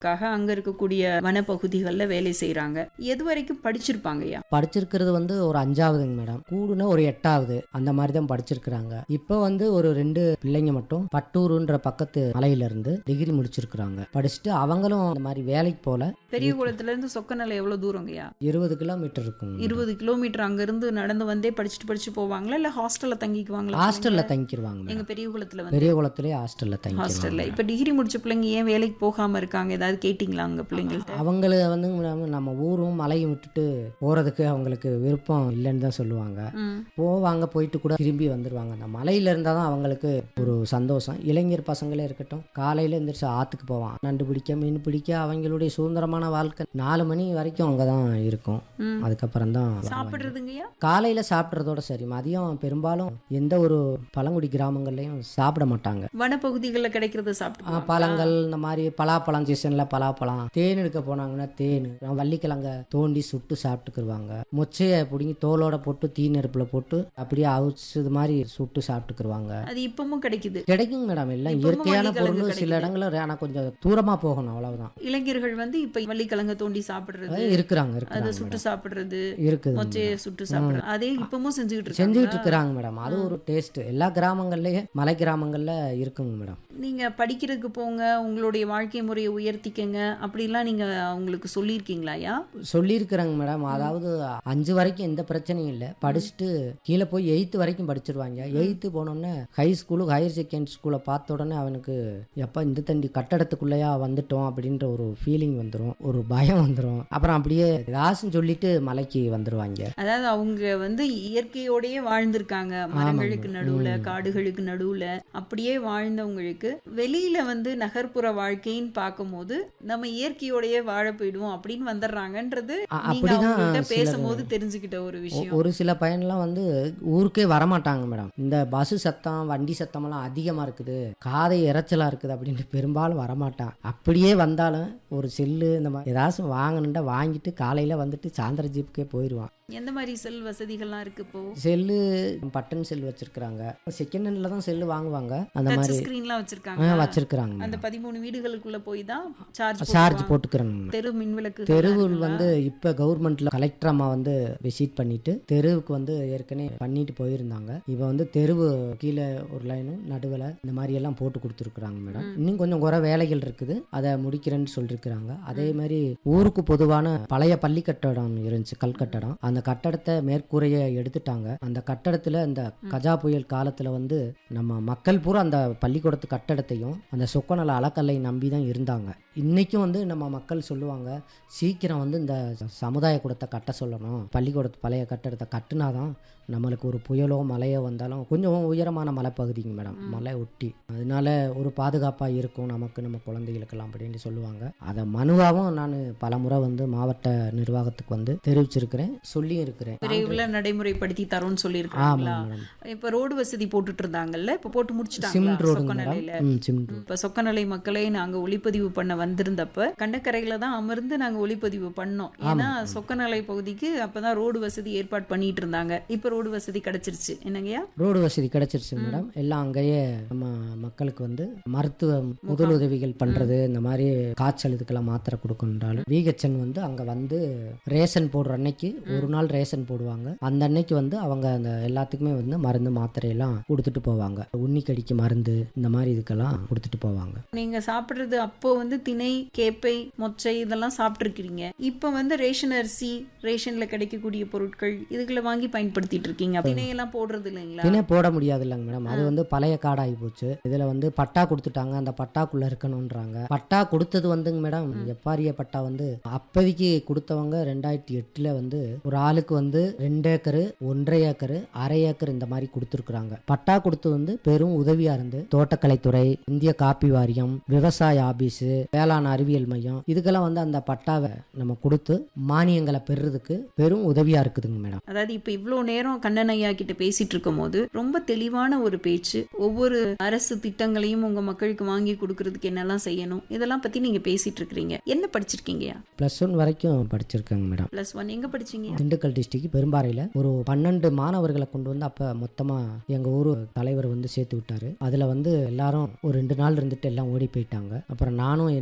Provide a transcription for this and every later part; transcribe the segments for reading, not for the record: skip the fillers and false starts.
அங்க இருக்கக்கூடிய வனப்பகுதிகளில் வேலை செய்யறாங்க. எது வரைக்கும் படிச்சிருப்பாங்கய்யா? படிச்சிருக்கிறது வந்து ஒரு 5ஆவதுங்க மேடம், கூடுனா ஒரு 8ஆவது அந்த மாதிரி தான் படிச்சிருக்கிறாங்க. இப்போ வந்து ஒரு 2 பிள்ளைங்க மட்டும் பட்டூருன்ற பக்கத்து மலையில இருந்து டிகிரி முடிச்சிருக்கிறாங்க. படிச்சுட்டு அவங்களும் அந்த மாதிரி வேலைக்கு போல. பெரியகுளத்துல இருந்து சொக்கநலை எவ்வளவு தூரங்கய்யா? 20 கிலோமீட்டர் இருக்கும். 20 கிலோமீட்டர் அங்க இருந்து நடந்து வந்தே படிச்சு போவாங்களா இல்ல ஹாஸ்டல்ல தங்கிக்குவாங்களா? ஹாஸ்டல்ல தங்கிடுவாங்க. எங்க பெரியகுளத்துல பெரியகுளத்திலே ஹாஸ்டல்ல ஹாஸ்டல்ல. இப்ப டிகிரி முடிச்ச பிள்ளைங்க ஏன் வேலைக்கு போகாம இருக்காங்க? ஏதாவது கேட்டீங்களா அங்க பிள்ளைங்கள்ட்ட? அவங்கள வந்து நம்ம ஊரும் மலையும் விட்டுட்டு போறதுக்கு அவங்களுக்கு விருப்பம் இல்லைன்னு தான் சொல்லுவாங்க. போவாங்க, போயிட்டு கூட திரும்பி வந்துருவாங்க. அந்த மலையில இருந்தா தான் அவங்களுக்கு ஒரு சந்தோஷம். இளைஞர் பசங்களே இருக்கட்டும், காலையில எந்திரிச்சு ஆத்துக்கு போவான், நண்டு பிடிக்க மீன் பிடிக்க. அவங்களுடைய சுதந்திரமான வாழ்க்கை 4 மணி வரைக்கும் அங்கதான் இருக்கும். அதுக்கப்புறம் தான் சாப்பிடுறதுங்கய்யா. காலையில சாப்பிட்றதோட சரி, மதியம் பெரும்பாலும் எந்த ஒரு பழங்குடி கிராமங்கள்லயும் சாப்பிட மாட்டாங்க. வனப்பகுதிகளில் கிடைக்கிறத சாப்பிட்டு பழங்கள், இந்த மாதிரி பலாப்பழம் சீசன்ல பலாப்பழம், தேன் எடுக்க போனாங்கன்னா தேன், வள்ளிக்கிழங்க தோண்டி சுட்டு சாப்பிட்டுக்குருவாங்க. மொச்சையை பிடிங்கி தோலோட போட்டு தீ நெருப்புல போட்டு அப்படியே அவிச்சது மாதிரி சுட்டு சாப்பிட்டுக்குருவாங்க. அது இப்பவும் கிடைக்குது. கிடைக்குங்க மேடம், எல்லாம் இயற்கையான பொருள். சில இடங்கள்ல ஆனா கொஞ்சம் தூரமா போகணும், அவ்வளவுதான். இளைஞர்கள் வந்து இப்ப வள்ளிக்கிழங்க தோண்டி சாப்பிடுறது இருக்கிறாங்க, அதை சுட்டு சாப்பிடுறது இருக்குது, மொச்சையை சுட்டு சாப்பிடுறது, அதே இப்பவும் செஞ்சுக்கிட்டு இருக்கிறாங்க மேடம். அது ஒரு டேஸ்ட். எல்லா கிராமங்கள்லயும் மலை கிராமங்கள்ல இருக்குங்க மேடம். நீங்க படிக்கிறதுக்கு போங்க, உங்களுடைய வாழ்க்கை முறையை உயர்த்திக்கங்க அப்படிலாம் நீங்க அவங்களுக்கு சொல்லியிருக்கீங்களாயா? சொல்லியிருக்கிறாங்க மேடம். அதாவது 5 வரைக்கும் எந்த பிரச்சனையும் இல்லை. படிச்சுட்டு கீழே போய் 8th வரைக்கும் படிச்சிருவாங்க. 8th போனோடனே ஹை ஸ்கூலு ஹையர் செகண்டரி ஸ்கூலை பார்த்த உடனே அவனுக்கு எப்போ இந்த தண்டி கட்டடத்துக்குள்ளேயா வந்துட்டோம் அப்படின்ற ஒரு ஃபீலிங் வந்துடும், ஒரு பயம் வந்துடும். அப்புறம் அப்படியே ஏதாச்சும் சொல்லிட்டு மலைக்கு வந்துருவாங்க. அதாவது அவங்க வந்து இயற்கையோடயே வாழ்ந்திருக்காங்க, மரங்களுக்கு நடுவுல காடுகளுக்கு நடுவுல அப்படியே வாழ்ந்தவங்களுக்கு வெளியில வந்து நகர்ப்புற வாழ்க்கைன்னு பார்க்கும்போது நம்ம இயற்கையோடயே வாழ போயிடுவோம் அப்படின்னு வந்துடுறாங்கன்றது நீங்க அவங்கள்ட்ட பேசும்போது தெரிஞ்சுக்கிட்ட ஒரு விஷயம். ஒரு சில பையன்லாம் வந்து ஊருக்கே வரமாட்டாங்க மேடம். இந்த பஸ் சத்தம் வண்டி சத்தம் எல்லாம் அதிகமா இருக்குது, காதை இறைச்சலா இருக்குது அப்படின்னு பெரும்பாலும் வரமாட்டான். அப்படியே வந்தாலும் ஒரு செல்லு இந்த மாதிரி ஏதாச்சும் வாங்கணுண்டா வாங்கிட்டு காலையில வந்துட்டு சாயந்தர ஜீப்புக்கே போயிடுவான். எந்த மாதிரி செல் வசதிகள்லாம் இருக்கு இப்போ? செல்லு பட்டன் செல் வச்சிருக்காங்க. செகண்ட் ஹேண்ட்ல தான் செல்லு வாங்குவாங்க. அந்த மாதிரி ஸ்கிரீன்லாம் வச்சிருக்காங்க. அந்த 13 வீடுகளுக்குள்ள போய் தான் சார்ஜ் போட்டுக்கிறாங்க. தெரு மின்விளக்கு தெருவில் வந்து இப்ப கவர்மெண்ட்ல கலெக்டர் அம்மா வந்து விசிட் பண்ணிட்டு தெருவுக்கு வந்து ஏற்கனவே பண்ணிட்டு போயிருந்தாங்க. இப்ப வந்து தெருவு கீழே ஒரு லைனும் நடுவில் இந்த மாதிரி எல்லாம் போட்டு கொடுத்துருக்குறாங்க மேடம். இன்னும் கொஞ்சம் குறை வேலைகள் இருக்குது, அதை முடிக்கிறேன்னு சொல்லிருக்கிறாங்க. அதே மாதிரி ஊருக்கு பொதுவான பழைய பள்ளி கட்டடம் இருந்துச்சு, கல் கட்டடம். அந்த கட்டடத்தை மேற்கூரையை எடுத்துட்டாங்க. அந்த கட்டடத்துல இந்த கஜா புயல் காலத்துல வந்து நம்ம மக்கள் பூரா அந்த பள்ளிக்கூடத்து கட்டடத்தையும் அந்த சொக்கநல அலக்கல்லை நம்பி தான் இருந்தாங்க. இன்னைக்கும் வந்து நம்ம மக்கள் சொல்லுவாங்க, சீக்கிரம் வந்து இந்த சமுதாய கூடத்தை கட்ட சொல்லணும், பள்ளிக்கூடத்து பழைய கட்டடத்தை கட்டுனாதான் நம்மளுக்கு ஒரு புயலோ மழையோ வந்தாலும் கொஞ்சம் உயரமான மலைப்பகுதிங்க மேடம், மலை ஒட்டி, அதனால ஒரு பாதுகாப்பாக இருக்கும் நமக்கு நம்ம குழந்தைகளுக்கெல்லாம் அப்படின்னு சொல்லுவாங்க. அதை மனுவாகவும் நான் பல முறை வந்து மாவட்ட நிர்வாகத்துக்கு வந்து தெரிவிச்சிருக்கிறேன், சொல்லி இருக்கிறேன். விரைவில் நடைமுறைப்படுத்தி தரோன்னு சொல்லியிருக்காங்களா? இப்போ ரோடு வசதி போட்டுட்டு இருந்தாங்கல்ல, இப்போ போட்டு முடிச்சுட்டாங்க சொக்கநலையில. இப்போ சொக்கநலை மக்களை நாங்கள் ஒளிப்பதிவு பண்ண வந்திருந்தப்ப கண்டக்கரையில தான் அமர்ந்து நாங்கள் ஒளிப்பதிவு பண்ணோம். ஏன்னா சொக்கநலை பகுதிக்கு அப்பதான் ரோடு வசதி ஏற்பாடு பண்ணிட்டு இருந்தாங்க. இப்போ ரோடு வசதி கிடைச்சிருச்சு. என்னங்கய்யா? ரோடு வசதி கிடைச்சிருச்சு மேடம். எல்லாம் அங்கேயே நம்ம மக்களுக்கு வந்து மருத்துவ முதலுதவிகள் பண்றது, இந்த மாதிரி காய்ச்சல் இதுக்கெல்லாம் மாத்திரை கொடுக்கணுன்றாலும் விஹெச்என் வந்து அங்க வந்து ரேஷன் போடுற அன்னைக்கு ஒரு நாள் ரேஷன் போடுவாங்க. அந்த அன்னைக்கு வந்து அவங்க அந்த எல்லாத்துக்குமே வந்து மருந்து மாத்திரையெல்லாம் கொடுத்துட்டு போவாங்க. உன்னிக்கடிக்கு மருந்து இந்த மாதிரி இதுக்கெல்லாம் கொடுத்துட்டு போவாங்க. நீங்க சாப்பிடுறது அப்போ வந்து திணை, கேப்பை, மொச்சை இதெல்லாம் சாப்பிட்டு இருக்கீங்க. இப்போ வந்து ரேஷன் அரிசி, ரேஷன்ல கிடைக்கக்கூடிய பொருட்கள் இதுகளை வாங்கி பயன்படுத்திட்டு இருக்கீங்க. திணையெல்லாம் போடுறது இல்லைங்களா? திணை போட முடியாது இல்லைங்க மேடம், அது வந்து பழைய காடாகி போச்சு. இதுல வந்து பட்டா கொடுத்துட்டாங்க, அந்த பட்டாக்குள்ள இருக்கணும்ன்றாங்க. பட்டா கொடுத்தது வந்துங்க மேடம், எப்பாரிய பட்டா வந்து அப்போதைக்கு கொடுத்தவங்க 2008 வந்து ஒரு ஆளுக்கு வந்து 2 ஏக்கரு 1.5 ஏக்கரு 1/2 ஏக்கர் இந்த மாதிரி கொடுத்துருக்குறாங்க. பட்டா கொடுத்து வந்து பெரும் உதவியா இருந்து தோட்டக்கலைத்துறை, இந்திய காப்பி வாரியம், விவசாய ஆபீஸ், வேளாண் அறிவியல் மையம் இதுக்கெல்லாம் வந்து அந்த பட்டாவை நம்ம கொடுத்து மானியங்களை பெறுறதுக்கு பெரும் உதவியா இருக்குதுங்க மேடம். அதாவது இப்ப இவ்வளவு நேரம் கண்ணன் ஐயா கிட்ட பேசிட்டு இருக்கும் போது ரொம்ப தெளிவான ஒரு பேச்சு, ஒவ்வொரு அரசு திட்டங்களையும் உங்க மக்களுக்கு வாங்கி கொடுக்கறதுக்கு என்னெல்லாம் செய்யணும் இதெல்லாம் பத்தி நீங்க பேசிட்டு இருக்கீங்க. என்ன படிச்சிருக்கீங்கயா? +1 வரைக்கும் படிச்சிருக்கேங்க மேடம். +1 எங்க படிச்சீங்க? திண்டுக்கல் டிஸ்ட்ரிக்ட் பெரும்பாறையில ஒரு 12 மாணவர்களை கொண்டு வந்து அப்ப மொத்தமா எங்க ஊரு தலைவர் வந்து சேர்த்து விட்டாரு. அதுல வந்து எல்லாரும் ஒரு 2 நாள் இருந்துட்டு எல்லாம் ஓடி போயிட்டாங்க. அப்புறம் நானும் என்னுடைய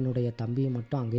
என்னுடைய தம்பியை மட்டும் அங்கே